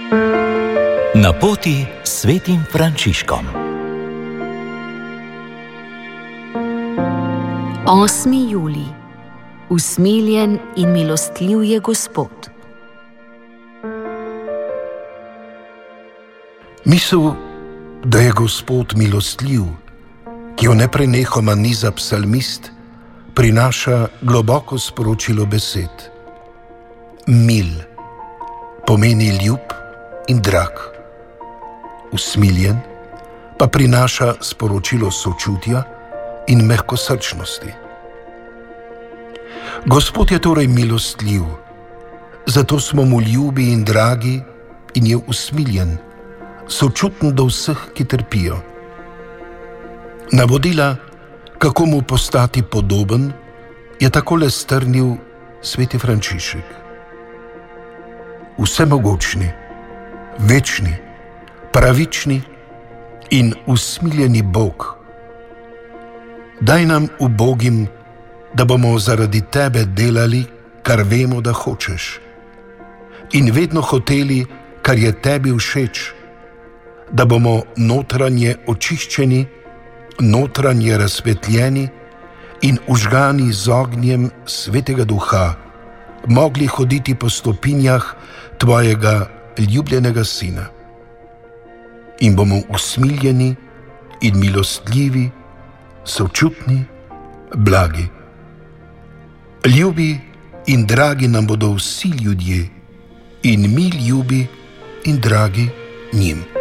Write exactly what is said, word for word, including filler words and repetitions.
Na poti s svetim Frančiškom. osmi julij. Usmiljen in milostljiv je Gospod. Misel, da je Gospod milostljiv, ki jo neprenehoma niza psalmist, prinaša globoko sporočilo besed. Mil pomeni ljub in drag. Usmiljen pa prinaša sporočilo sočutja in mehkosrčnosti. Gospod je torej milostljiv, zato smo mu ljubi in dragi in je usmiljen, sočuten do vseh, ki trpijo. Navodila, kako mu postati podoben, je takole strnil sveti Frančišek. Vsemogočni, večni, pravični in usmiljeni Bog, daj nam ubogim, da bomo zaradi tebe delali, kar vemo, da hočeš, in vedno hoteli, kar je tebi všeč, da bomo notranje očiščeni, notranje razsvetljeni in užgani z ognjem Svetega Duha, mogli hoditi po stopinjah tvojega ljubljenega Sina. In bomo usmiljeni in milostljivi, sočutni, blagi. Ljubi in dragi nam bodo vsi ljudje in mi ljubi in dragi njim.